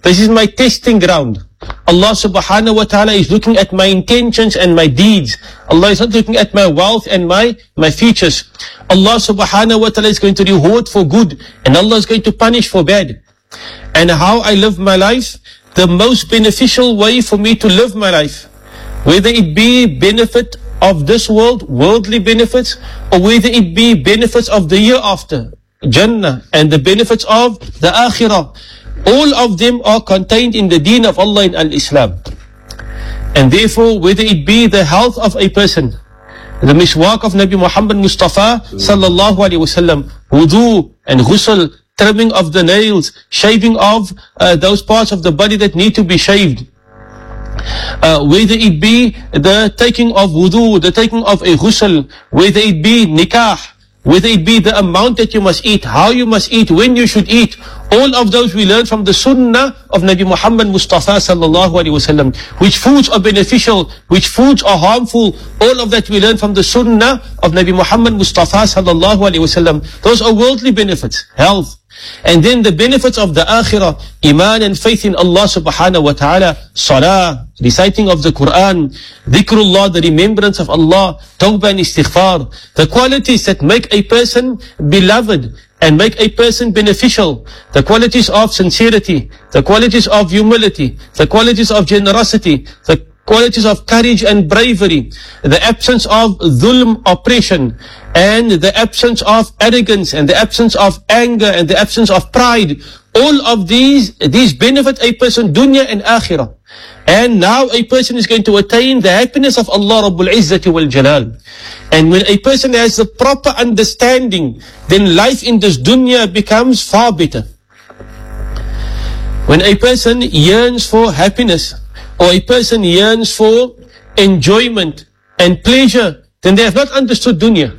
This is my testing ground. Allah subhanahu wa ta'ala is looking at my intentions and my deeds. Allah is not looking at my wealth and my features. Allah subhanahu wa ta'ala is going to reward for good, and Allah is going to punish for bad. And how I live my life, the most beneficial way for me to live my life, whether it be benefit of this world, worldly benefits, or whether it be benefits of the year after, Jannah, and the benefits of the Akhirah, all of them are contained in the deen of Allah in Al-Islam. And therefore, whether it be the health of a person, the miswak of Nabi Muhammad Mustafa sallallahu alaihi wasallam, wudu and ghusl, trimming of the nails, shaving of those parts of the body that need to be shaved, whether it be the taking of wudu, the taking of a ghusl, whether it be nikah, whether it be the amount that you must eat, how you must eat, when you should eat, all of those we learn from the sunnah of Nabi Muhammad Mustafa sallallahu alaihi wasallam. Which foods are beneficial, which foods are harmful, all of that we learn from the sunnah of Nabi Muhammad Mustafa sallallahu alaihi wasallam. Those are worldly benefits, health. And then the benefits of the akhirah, iman and faith in Allah subhanahu wa ta'ala, salah, reciting of the Quran, dhikrullah, the remembrance of Allah, tawbah and istighfar, the qualities that make a person beloved and make a person beneficial, the qualities of sincerity, the qualities of humility, the qualities of generosity, the qualities of courage and bravery, the absence of dhulm, oppression, and the absence of arrogance, and the absence of anger, and the absence of pride. All of these benefit a person dunya and akhirah. And now a person is going to attain the happiness of Allah Rabbul Izzati wal Jalal. And when a person has the proper understanding, then life in this dunya becomes far better. When a person yearns for happiness, or a person yearns for enjoyment and pleasure, then they have not understood dunya.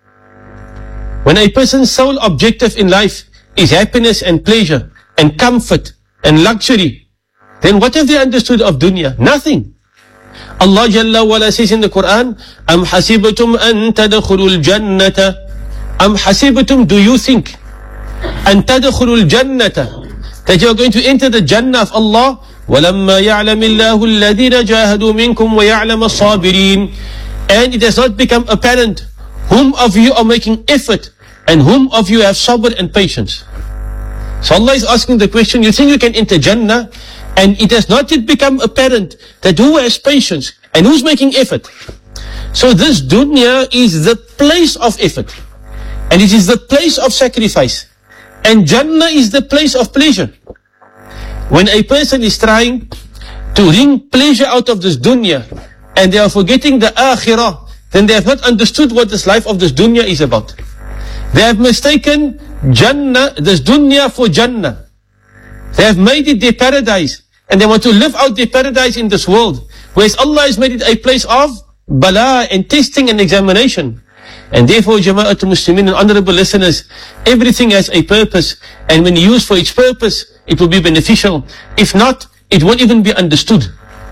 When a person's sole objective in life is happiness and pleasure and comfort and luxury, then what have they understood of dunya? Nothing. Allah Jalla wala says in the Quran, Am hasibatum an tadkhulul jannata. Am hasibatum, do you think, an tadkhulul jannata, that you are going to enter the Jannah of Allah? وَلَمَّا يَعْلَمِ اللَّهُ الَّذِينَ جَاهَدُوا مِنْكُمْ وَيَعْلَمَ الصَّابِرِينَ. And it has not become apparent whom of you are making effort and whom of you have sabr and patience. So Allah is asking the question, you think you can enter Jannah, and it has not yet become apparent that who has patience and who's making effort. So this dunya is the place of effort, and it is the place of sacrifice, and Jannah is the place of pleasure. When a person is trying to wring pleasure out of this dunya, and they are forgetting the akhirah, then they have not understood what this life of this dunya is about. They have mistaken Jannah, this dunya, for Jannah. They have made it their paradise, and they want to live out their paradise in this world, whereas Allah has made it a place of bala and testing and examination. And therefore, Jama'atul Muslimin and honorable listeners, everything has a purpose, and when used for its purpose, it will be beneficial. If not, it won't even be understood.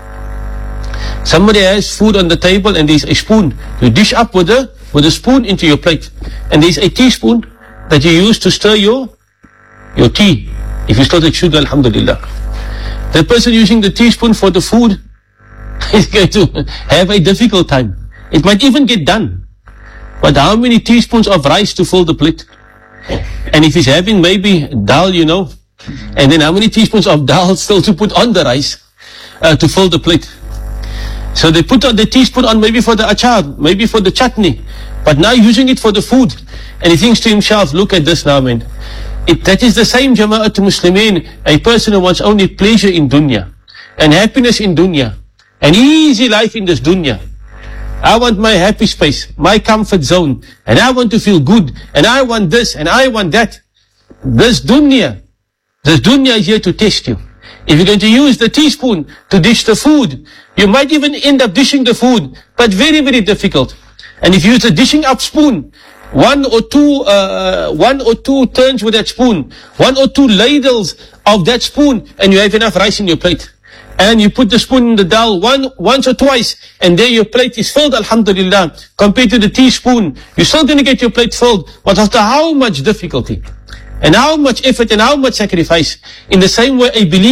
Somebody has food on the table and there's a spoon. You dish up with a spoon into your plate, and there's a teaspoon that you use to stir your tea. If you stir sugar, alhamdulillah. The person using the teaspoon for the food is going to have a difficult time. It might even get done. But how many teaspoons of rice to fill the plate? And if he's having maybe dal, and then how many teaspoons of dal still to put on the rice to fill the plate? So they put on the teaspoon on maybe for the achar, maybe for the chutney, but now using it for the food. And he thinks to himself, look at this now, man. That is the same, Jama'atul Muslimin, a person who wants only pleasure in dunya, and happiness in dunya, an easy life in this dunya. I want my happy space, my comfort zone, and I want to feel good, and I want this, and I want that. This dunya is here to test you. If you're going to use the teaspoon to dish the food, you might even end up dishing the food, but very, very difficult. And if you use a dishing up spoon, one or two turns with that spoon, one or two ladles of that spoon, and you have enough rice in your plate. And you put the spoon in the dal once or twice, and there your plate is filled, alhamdulillah. Compared to the teaspoon, you're still going to get your plate filled, but after how much difficulty, and how much effort, and how much sacrifice. In the same way, a believer